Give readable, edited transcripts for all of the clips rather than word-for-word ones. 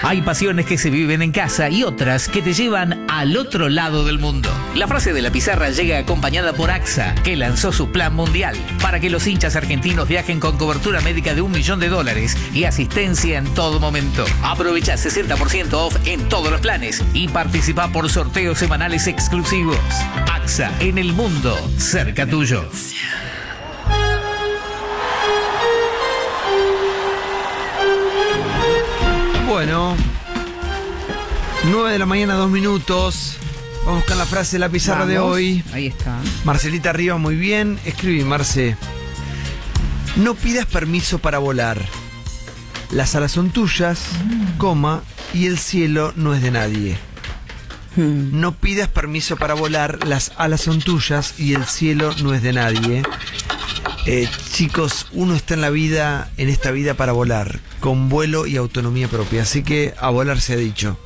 Hay pasiones que se viven en casa y otras que te llevan al otro lado del mundo. La frase de la pizarra llega acompañada por AXA, que lanzó su plan mundial para que los hinchas argentinos viajen con cobertura médica de $1 millón y asistencia en todo momento. Aprovecha 60% off en todos los planes y participa por sorteos semanales exclusivos. AXA, en el mundo, cerca tuyo. Bueno, 9 de la mañana, 2 minutos. Vamos con la frase de la pizarra de hoy. Ahí está. Marcelita arriba, muy bien. Escribí, Marce. No pidas permiso para volar. Las alas son tuyas, coma, y el cielo no es de nadie. No pidas permiso para volar. Las alas son tuyas y el cielo no es de nadie. Chicos, uno está en esta vida para volar, con vuelo y autonomía propia, así que a volar se ha dicho.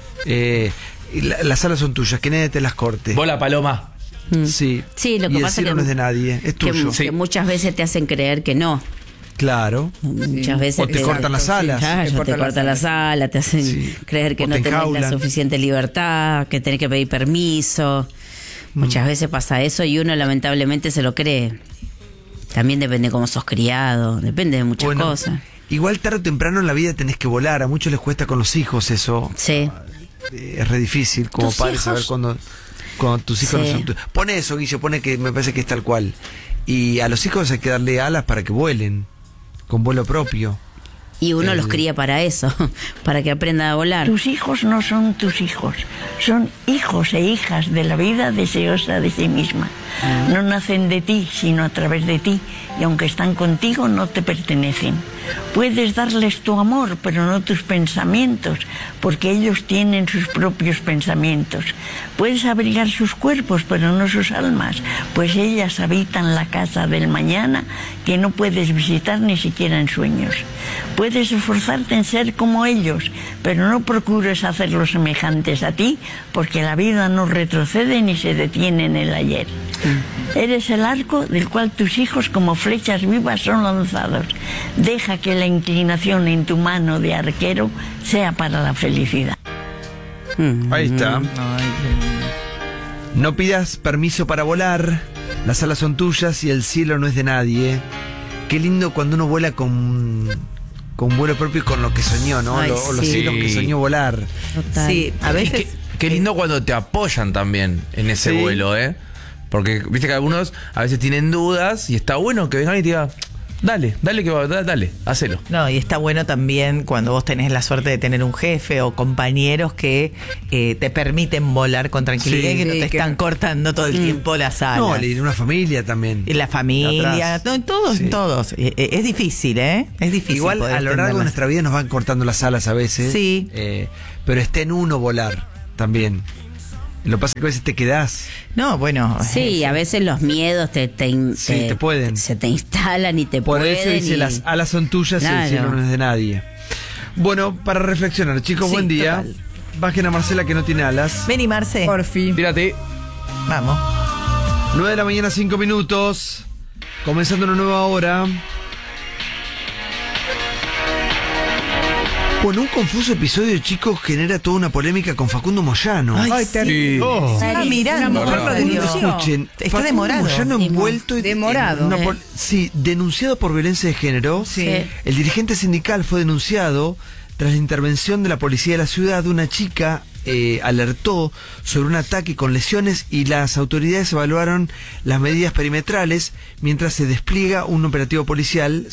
Las alas son tuyas, que nadie te las corte. Vola, paloma. Sí, Sí, lo que y el pasa cielo que, no es de nadie, es tuyo. que muchas veces te hacen creer que no. Claro. Muchas veces O te cortan las alas. Claro, te cortan las alas, te hacen Sí. creer que O no te tenés la enjaulan. suficiente libertad, que tenés que pedir permiso. Muchas veces pasa eso y uno lamentablemente se lo cree. También depende cómo sos criado, depende de muchas Bueno, cosas. igual tarde o temprano en la vida tenés que volar. A muchos les cuesta con los hijos eso. Sí. Es re difícil como ¿Tus padre hijos? saber cuando tus hijos Sí. no son tuyos. Pone eso, Guillo, pone que me parece que es tal cual. Y a los hijos hay que darle alas para que vuelen, con vuelo propio. Y uno los cría para eso, para que aprendan a volar. Tus hijos no son tus hijos, son hijos e hijas de la vida deseosa de sí misma. No nacen de ti, sino a través de ti, y aunque están contigo, no te pertenecen. Puedes darles tu amor, pero no tus pensamientos, porque ellos tienen sus propios pensamientos. Puedes abrigar sus cuerpos, pero no sus almas, pues ellas habitan la casa del mañana que no puedes visitar ni siquiera en sueños. Puedes esforzarte en ser como ellos, pero no procures hacerlos semejantes a ti, porque la vida no retrocede ni se detiene en el ayer. Eres el arco del cual tus hijos como flechas vivas son lanzados. Deja que la inclinación en tu mano de arquero sea para la felicidad. Ahí está. Ay, No pidas permiso para volar. Las alas son tuyas y el cielo no es de nadie. Qué lindo cuando uno vuela con vuelo propio y con lo que soñó, ¿no? Ay, O los sí. cielos que soñó volar. Total. Sí, a Y veces. qué lindo cuando te apoyan también en ese Sí. vuelo, ¿eh? Porque viste que algunos a veces tienen dudas y está bueno que vengan y te digan, dale, que va, dale, hacelo. No, y está bueno también cuando vos tenés la suerte de tener un jefe o compañeros que te permiten volar con tranquilidad Sí. y que no Sí, te que- están cortando todo el tiempo las alas. No, y una familia también. Y la familia, Atrás. no, en todos, Sí. en todos. Es difícil, ¿eh? Es difícil. Igual poder a lo largo de entenderlas. nuestra vida nos van cortando las alas a veces. Sí. Pero está en uno volar también. Lo que pasa es que a veces te quedás. No, bueno. Sí, a veces los miedos te pueden. se te instalan y te Por pueden. eso dice, y- las alas son tuyas y el Claro. cielo no es de nadie. Bueno, para reflexionar, chicos, Sí, buen día. total. Bajen a Marcela que no tiene alas. Vení, Marce. Por fin. Tírate. Vamos. 9 de la mañana, 5 minutos. Comenzando una nueva hora. Bueno, un confuso episodio, chicos, genera toda una polémica con Facundo Moyano. Ay, Sí. Oh. Ah, mirando. Una mujer por lo Dios. denunció. Escuchen, Está Facundo demorado. Moyano envuelto en Demorado. una sí, denunciado por violencia de género. Sí. El dirigente sindical fue denunciado tras la intervención de la policía de la ciudad. Una chica alertó sobre un ataque con lesiones y las autoridades evaluaron las medidas perimetrales mientras se desplegó un operativo policial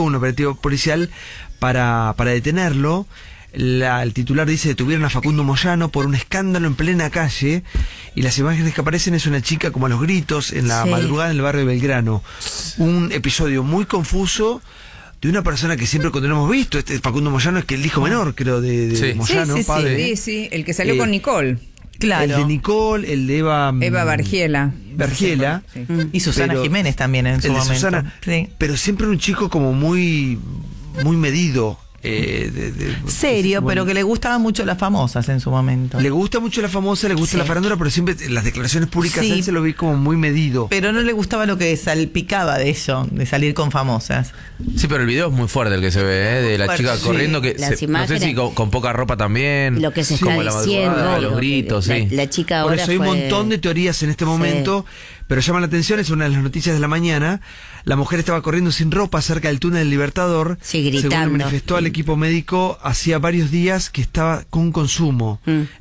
para detenerlo. El titular dice: detuvieron a Facundo Moyano por un escándalo en plena calle, y las imágenes que aparecen es una chica como a los gritos en la Sí. madrugada en el barrio de Belgrano. Un episodio muy confuso de una persona que siempre cuando lo hemos visto, Facundo Moyano es que el hijo menor, creo, de Sí. Moyano, padre. Sí, sí, el que salió Eh, con Nicole. Claro. El de Nicole, el de Eva Vergiela. Vergiela. Sí. Y Susana Pero- Jiménez también en su el de momento. Susana, Sí. pero siempre un chico como muy medido, Serio, bueno, pero que le gustaban mucho las famosas en su momento. le gusta mucho la famosa, le gusta Sí. la farándula, pero siempre en las declaraciones públicas Sí. él se lo vi como muy medido. Pero no le gustaba lo que salpicaba de eso, de salir con famosas. Sí, pero el video es muy fuerte el que se ve, de la Fuerte, chica sí. corriendo, que Las no sé imágenes- si con poca ropa también. Lo que se Sí, está como la diciendo. madrugada, lo los que- gritos, la, sí. la chica Por ahora eso hay un fue- montón de teorías en este momento, pero llama la atención, es una de las noticias de la mañana. La mujer estaba corriendo sin ropa cerca del túnel del Libertador. Sí, gritando. Según manifestó al equipo médico, hacía varios días que estaba con consumo.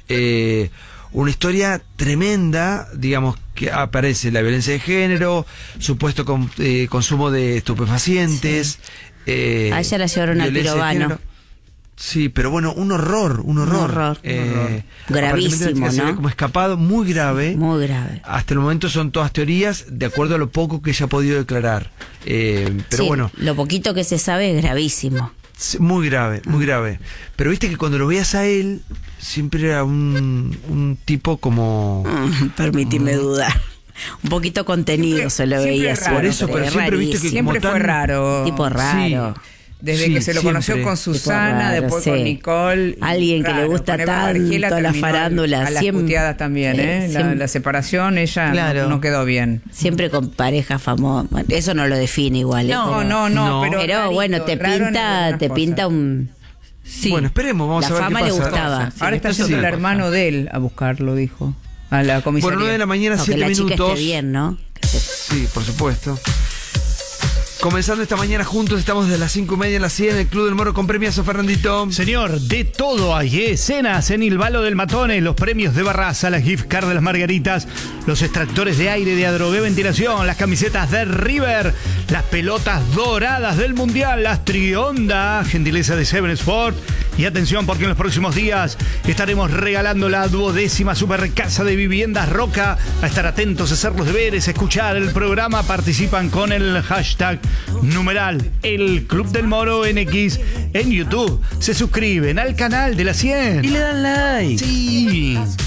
Una historia tremenda, digamos, que aparece la violencia de género, supuesto consumo de estupefacientes. A ella la llevaron al violencia de pirobano. género. Sí, pero bueno, un horror. Aparentemente Gravísimo, la chica se ¿no? ve como escapado, muy grave. Muy grave. Hasta el momento son todas teorías, de acuerdo a lo poco que ella ha podido declarar. Pero Sí, bueno, lo poquito que se sabe es gravísimo. muy grave, muy grave. Pero viste que cuando lo veías a él, siempre era un tipo como... Permitime dudar. Un poquito contenido se lo Siempre veía. es raro, Por eso, pero siempre viste que Siempre como fue tan- raro. Tipo raro. Desde Sí, que se lo siempre. conoció con Susana, raro, después sí. con Nicole. Alguien que le gusta Con Eva Margiela tanto la terminó farándula, A las siempre- puteadas también, ¿eh? siempre- La separación, ella Claro. no quedó bien. Siempre con pareja famosa. Bueno, eso no lo define igual. No, pero, No. pero. Pero rarito, bueno, te raro en pinta, algunas te cosas. pinta un. Sí. Bueno, esperemos, vamos La a ver fama qué le pasa. gustaba. Ahora está Sí, yendo el sí. hermano de él a buscarlo, dijo. A la comisaría. Bueno, 9 de la mañana, No, que 7 la chica minutos. esté bien, ¿no? Sí, por supuesto. Comenzando esta mañana juntos, estamos desde las 5:30 en la 100 en el Club del Moro con premiazo, Fernandito. Señor, de todo hay, ¿eh? Cenas en Il Valo del Matone, los premios de Barraza, las gift cards de las Margaritas, los extractores de aire de Adrogué Ventilación, las camisetas de River, las pelotas doradas del Mundial, las Trionda, gentileza de Seven Sport. Y atención, porque en los próximos días estaremos regalando la 12ª Super Casa de Viviendas Roca. A estar atentos, a hacer los deberes, a escuchar el programa. Participan con el hashtag numeral El Club del Moro NX en YouTube. Se suscriben al canal de la 100. Y le dan like. Sí.